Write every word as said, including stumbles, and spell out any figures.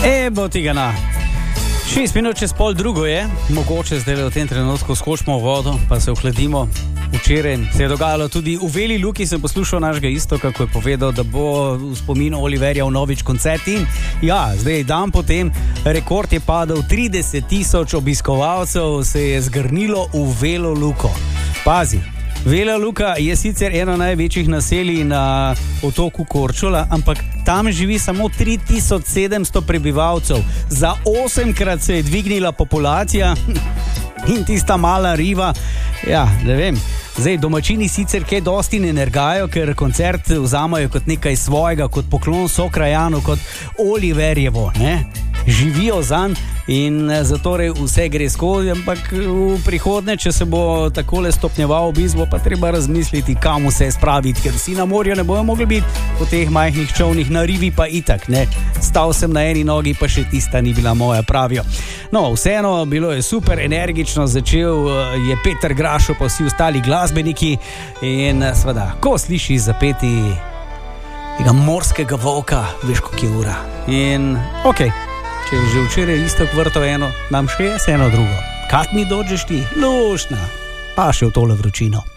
Evo ti ga na. Šest minut čez pol drugo je, mogoče zdaj v tem trenutku skočimo v vodo, pa se ohladimo. Včeraj se je dogajalo tudi v Veli Luki, sem poslušal našega isto, kako je povedal, da bo v spominu Oliverja vnovič koncert in ja, zdaj dan potem rekord je padel, trideset tisoč obiskovalcev se je zgrnilo v Velo Luko. Pazi, Vela Luka je sicer eno največjih naselij na otoku Korčula, ampak tam živi samo tri tisoč sedemsto prebivalcev. Za osemkrat se je dvignila populacija in tista mala riva, ja, ne vem. Zdaj, domačini sicer kaj dosti ne nergajo, ker koncert vzamajo kot nekaj svojega, kot poklon sokrajanu, kot Oliverjevo, ne? Živijo zanj in zatorej vse gre skozi, ampak v prihodnje, če se bo takole stopnjeval obisk, bo pa treba razmisliti, kam vse spraviti, ker vsi na morju ne bojo mogli biti po teh majhnih čovnih, na rivi pa itak, ne. Stal sem na eni nogi, pa še tista ni bila moja, pravijo. No, vseeno, bilo je super, energično začel je Peter Grašo, pa vsi ostali glasbeniki in seveda, ko sliši zapeti tega morskega volka, veš, koliko je ura. In okej. Okay. Če je že včeraj isto vrto eno, nam še je eno drugo. Kad mi dođeš ti? Lušna. Pa še v tole vročino.